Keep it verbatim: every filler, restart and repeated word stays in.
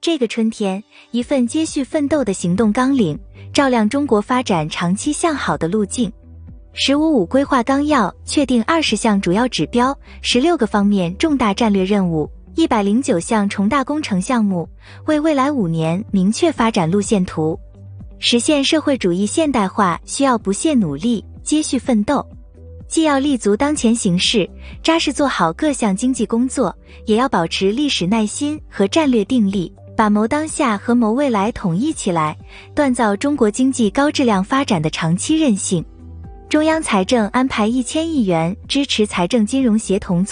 这个春天，一份接续奋斗的行动纲领，照亮中国发展长期向好的路径。十五五规划纲要确定二十项主要指标，十六个方面重大战略任务，一百零九项重大工程项目，为未来五年明确发展路线图。实现社会主义现代化需要不懈努力，接续奋斗。既要立足当前形势，扎实做好各项经济工作，也要保持历史耐心和战略定力，把谋当下和谋未来统一起来，锻造中国经济高质量发展的长期韧性。中央财政安排一千亿元支持财政金融协同